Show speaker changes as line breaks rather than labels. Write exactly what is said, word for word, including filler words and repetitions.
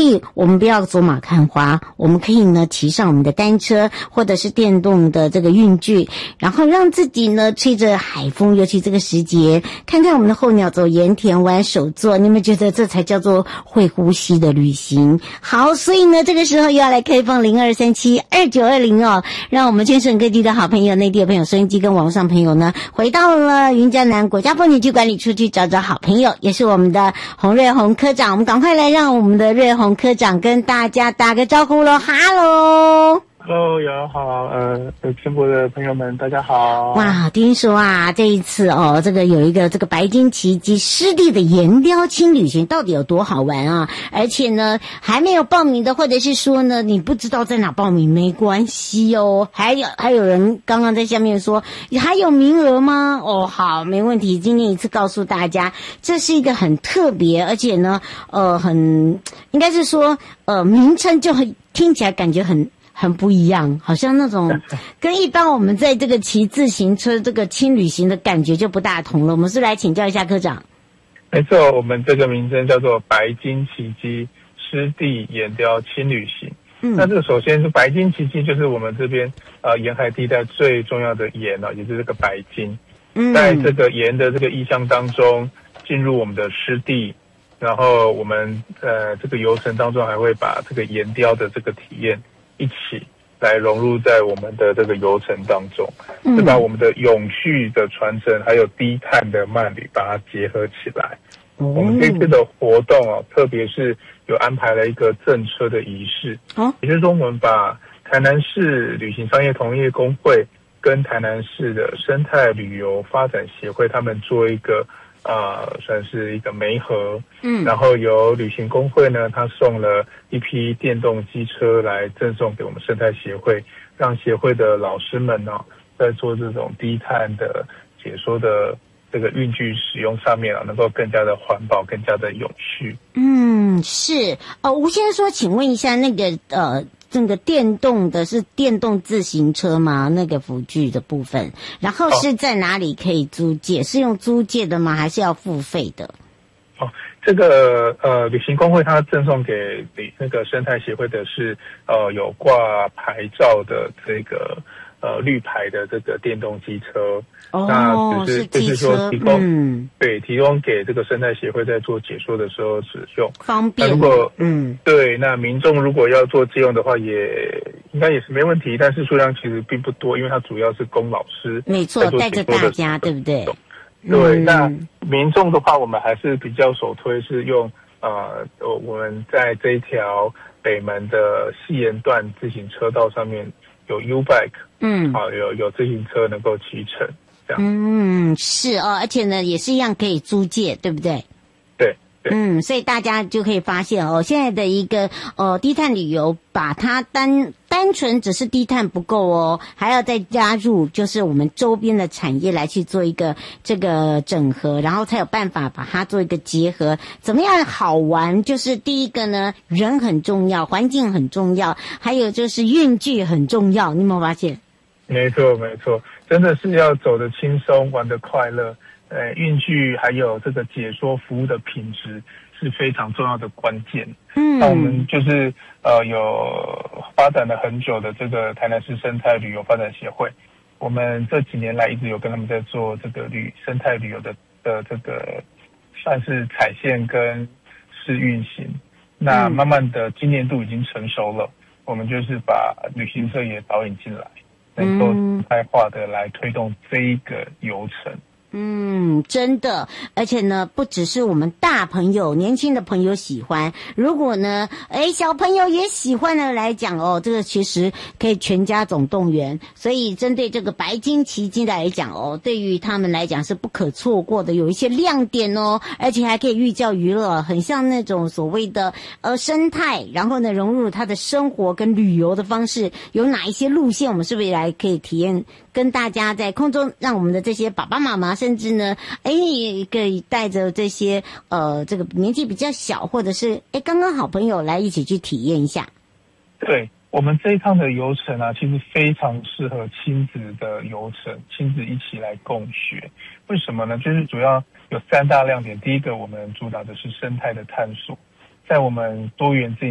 以我们不要走马看花，我们可以呢骑上我们的单车或者是电动的这个运具，然后让自己呢吹着海风，尤其这个时节，看看我们的候鸟，走盐田湾手作，你们觉得这才叫做会呼吸的旅行。好，所以呢这个时候又要来开放零二三七二九二零哦，让我们全省各地的好朋友、内地的朋友、收音机跟网络上朋友呢，回到了云嘉南国家风景区管理处去找找好朋友，也是我们的洪瑞宏科长。我们赶快来让我们的瑞宏科长跟大家打个招呼咯。哈喽
Hello， 有好，呃，全国的朋友们，大家好。
哇，听说啊，这一次哦，这个有一个这个白金奇迹湿地的岩雕轻旅行，到底有多好玩啊？而且呢，还没有报名的，或者是说呢，你不知道在哪报名，没关系哦。还有还有人刚刚在下面说，还有名额吗？哦，好，没问题。今天一次告诉大家，这是一个很特别，而且呢，呃，很应该是说，呃，名称就很听起来感觉很。很不一样，好像那种跟一般我们在这个骑自行车这个轻旅行的感觉就不大同了。我们是来请教一下科长。
没错，我们这个名称叫做白金奇迹湿地岩雕轻旅行。嗯，那这个首先是白金奇迹，就是我们这边呃沿海地带最重要的盐呢、啊，也就是这个白金。嗯，在这个盐的这个意象当中，进入我们的湿地，然后我们呃这个游程当中还会把这个岩雕的这个体验一起来融入在我们的这个游程当中，是把我们的永续的传承还有低碳的慢旅把它结合起来。我们这次的活动哦，特别是有安排了一个赠车的仪式，也就是说我们把台南市旅行商业同业公会跟台南市的生态旅游发展协会他们做一个呃，算是一个媒合，嗯，然后由旅行工会呢，他送了一批电动机车来赠送给我们生态协会，让协会的老师们呢、哦，在做这种低碳的解说的这个运具使用上面啊，能够更加的环保，更加的永续。
嗯，是哦，吴先生说，请问一下，那个呃。这个电动的是电动自行车吗？那个辅具的部分，然后是在哪里可以租借？哦、是用租借的吗？还是要付费的？
哦，这个呃，旅行工会它赠送给那个生态协会的是呃有挂牌照的这个呃绿牌的这个电动机车。
哦，
那只是就是说提供、
嗯、
对提供给这个生态协会在做解说的时候使用
方便。
那如果嗯对，那民众如果要做借用的话，也应该也是没问题，但是数量其实并不多，因为它主要是供老师
没错带着大家，对不对？
对，嗯、那民众的话，我们还是比较首推是用呃我们在这一条北门的西沿段自行车道上面有 U-Bike， 嗯，好、啊、有有自行车能够骑乘。
嗯，是哦，而且呢，也是一样可以租借，对不对？
对，对
嗯，所以大家就可以发现哦，现在的一个呃低碳旅游，把它单单纯只是低碳不够哦，还要再加入就是我们周边的产业来去做一个这个整合，然后才有办法把它做一个结合。怎么样好玩？就是第一个呢，人很重要，环境很重要，还有就是运具很重要。你有没有发现？
没错，没错。真的是要走得轻松，玩得快乐，呃，运具还有这个解说服务的品质是非常重要的关键。嗯，那我们就是呃有发展了很久的这个台南市生态旅游发展协会，我们这几年来一直有跟他们在做这个旅生态旅游的的这个算是踩线跟试运行。那慢慢的今年度已经成熟了，我们就是把旅行社也导引进来。能够自开化的来推动这一个游程。
嗯，真的，而且呢，不只是我们大朋友、年轻的朋友喜欢，如果呢，哎，小朋友也喜欢的来讲哦，这个其实可以全家总动员。所以针对这个白金奇迹来讲哦，对于他们来讲是不可错过的，有一些亮点哦，而且还可以寓教于乐，很像那种所谓的呃生态，然后呢融入他的生活跟旅游的方式，有哪一些路线，我们是不是来可以体验？跟大家在空中，让我们的这些爸爸妈妈，甚至呢，哎，可以带着这些呃，这个年纪比较小，或者是哎刚刚好朋友来一起去体验一下。
对，我们这一趟的游程啊，其实非常适合亲子的游程，亲子一起来共学。为什么呢？就是主要有三大亮点。第一个，我们主打的是生态的探索，在我们多元自